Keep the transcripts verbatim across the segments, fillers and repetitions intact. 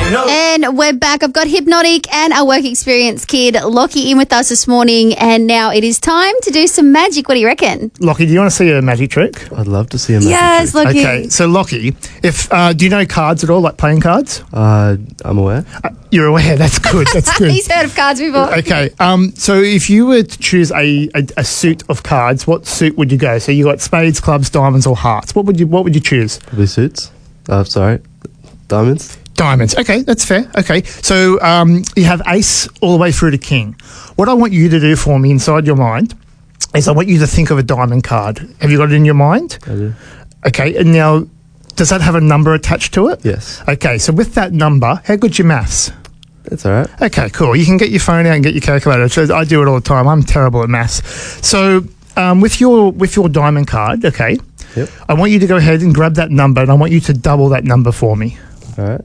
And we're back. I've got Hypnotic and our work experience kid, Lockie, in with us this morning. And now it is time to do some magic. What do you reckon? Lockie, do you want to see a magic trick? I'd love to see a magic yes, trick. Lockie. Okay, so Lockie, if uh, do you know cards at all, like playing cards? Uh, I'm aware. Uh, you're aware. That's good. That's good. He's heard of cards before. Okay, um, so if you were to choose a, a, a suit of cards, what suit would you go? So you got spades, clubs, diamonds, or hearts. What would you What would you choose? Probably suits. Uh, sorry, diamonds. Diamonds. Okay, that's fair. Okay, so um, you have ace all the way through to king. What I want you to do for me inside your mind is I want you to think of a diamond card. Have you got it in your mind? I do. Okay, and now, does that have a number attached to it? Yes. Okay, so with that number, how good's your maths? That's all right. Okay, cool. You can get your phone out and get your calculator. So I do it all the time. I'm terrible at maths. So um, with your with your diamond card, okay, Yep. I want you to go ahead and grab that number, and I want you to double that number for me. All right.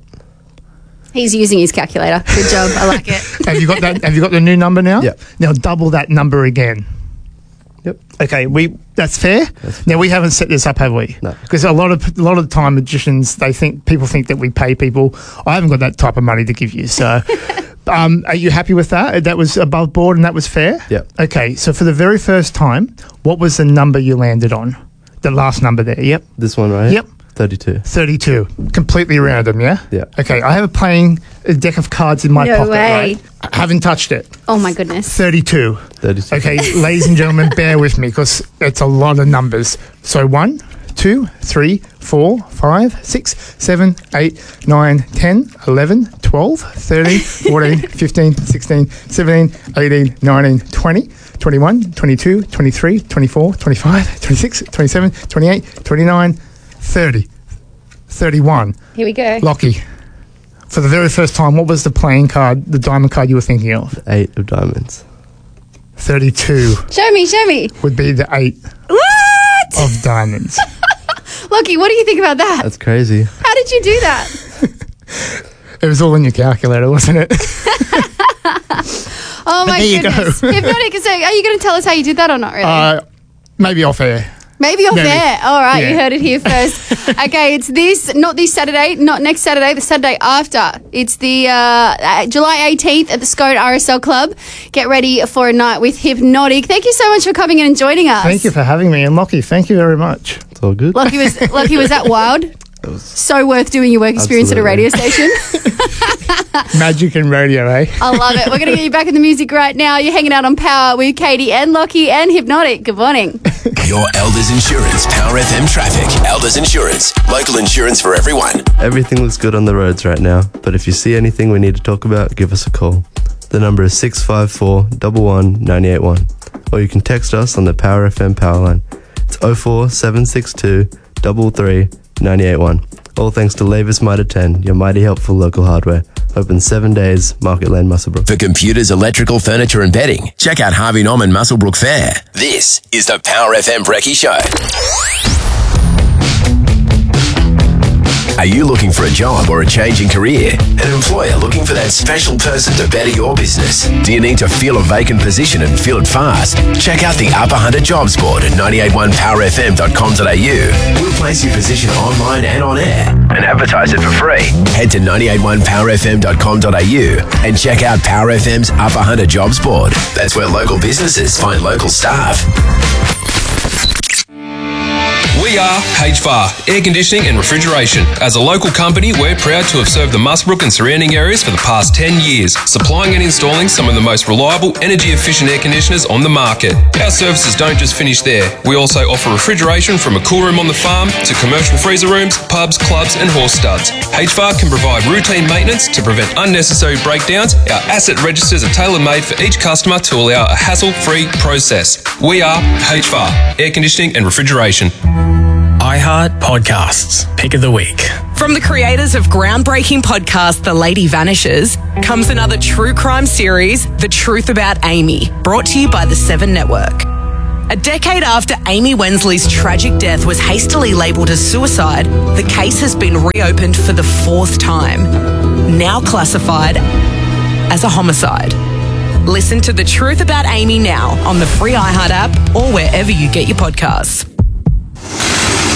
He's using his calculator. Good job. I like it. Have you got that? Have you got the new number now? Yep. Now double that number again. Yep. Okay, we that's fair. That's now we haven't set this up, have we? No. Because a lot of a lot of the time, magicians they think people think that we pay people. I haven't got that type of money to give you. So, um, are you happy with that? That was above board and that was fair. Yep. Okay, so for the very first time, what was the number you landed on? The last number there. Yep. This one right here? Yep. thirty-two. thirty-two. Completely random, yeah? Yeah. Okay, I have a playing a deck of cards in my No pocket, way. right? I haven't touched it. Oh, my goodness. thirty-two. thirty-two. Okay, ladies and gentlemen, bear with me because it's a lot of numbers. So one, two, three, four, five, six, seven, eight, nine, ten, eleven, twelve, thirteen, fourteen, fifteen, sixteen, seventeen, eighteen, nineteen, twenty, twenty-one, twenty-two, twenty-three, twenty-four, twenty-five, twenty-six, twenty-seven, twenty-eight, twenty-nine, thirty, thirty-one. Here we go. Lockie, for the very first time, what was the playing card, the diamond card you were thinking of? Eight of diamonds. thirty-two Show me, show me. would be the eight What? of diamonds. Lockie, what do you think about that? That's crazy. How did you do that? It was all in your calculator, wasn't it? Oh, my there you goodness. go. Hypnotic, so are you going to tell us how you did that or not, really? Uh, maybe off air. Maybe you're maybe. there. All right, Yeah. you heard it here first. Okay, it's this, not this Saturday, not next Saturday, the Saturday after. It's the uh, uh, July eighteenth at the Scone R S L Club. Get ready for a night with Hypnotic. Thank you so much for coming in and joining us. Thank you for having me. And Lockie, thank you very much. It's all good. Lucky was Lucky was that wild? It was So worth doing your work experience at a radio station. Magic and radio, eh? I love it. We're going to get you back in the music right now. You're hanging out on Power with Katie and Lockie and Hypnotic. Good morning. Your Elders Insurance, Power F M traffic. Elders Insurance, local insurance for everyone. Everything looks good on the roads right now, but if you see anything we need to talk about, give us a call. The number is six five four, one one, nine eight one. Or you can text us on the Power F M power line. It's oh four seven six two, three three, nine eight one. All thanks to Lavis Mitre ten, your mighty helpful local hardware. Open seven days, Market Lane, Muswellbrook. For computers, electrical, furniture and bedding, check out Harvey Norman Muswellbrook Fair. This is the Power F M Brekkie Show. Are you looking for a job or a change in career? An employer looking for that special person to better your business? Do you need to fill a vacant position and fill it fast? Check out the Upper Hunter Jobs Board at nine eight one power f m dot com dot a u. We'll place your position online and on air and advertise it for free. Head to nine eight one power f m dot com dot a u and check out Power F M's Upper Hunter Jobs Board. That's where local businesses find local staff. We are H V A R, Air Conditioning and Refrigeration. As a local company, we're proud to have served the Muswellbrook and surrounding areas for the past ten years, supplying and installing some of the most reliable, energy-efficient air conditioners on the market. Our services don't just finish there. We also offer refrigeration from a cool room on the farm to commercial freezer rooms, pubs, clubs and horse studs. H V A R can provide routine maintenance to prevent unnecessary breakdowns. Our asset registers are tailor-made for each customer to allow a hassle-free process. We are H V A R, Air Conditioning and Refrigeration. iHeart Podcasts, Pick of the Week. From the creators of groundbreaking podcast The Lady Vanishes comes another true crime series, The Truth About Amy, brought to you by the Seven Network. A decade after Amy Wensley's tragic death was hastily labelled as suicide, the case has been reopened for the fourth time, now classified as a homicide. Listen to The Truth About Amy now on the free iHeart app or wherever you get your podcasts.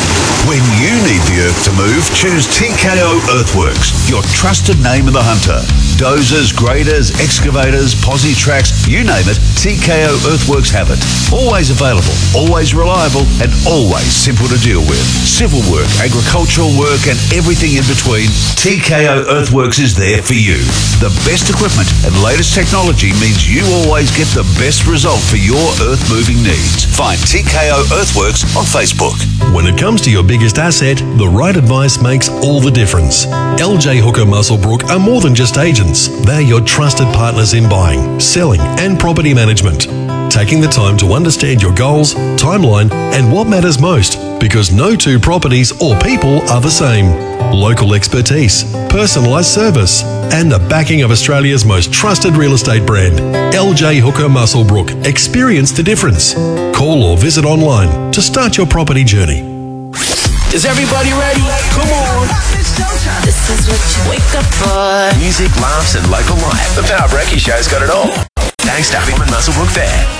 When you need the earth to move, choose T K O Earthworks, your trusted name in the hunter. Dozers, graders, excavators, posi tracks, you name it, T K O Earthworks have it. Always available, always reliable, and always simple to deal with. Civil work, agricultural work, and everything in between, T K O Earthworks is there for you. The best equipment and latest technology means you always get the best result for your earth-moving needs. Find T K O Earthworks on Facebook. When it comes to your biggest asset, the right advice makes all the difference. L J Hooker Musselbrook are more than just agents. They're your trusted partners in buying, selling, and property management. Taking the time to understand your goals, timeline, and what matters most, because no two properties or people are the same. Local expertise, personalised service, and the backing of Australia's most trusted real estate brand, L J Hooker Musselbrook. Experience the difference. Call or visit online to start your property journey. Is everybody ready? Come on. This is what you wake up for. Music, laughs, and local life. The Power Brekkie Show's got it all. Thanks to Hickman Musselbrook Fair.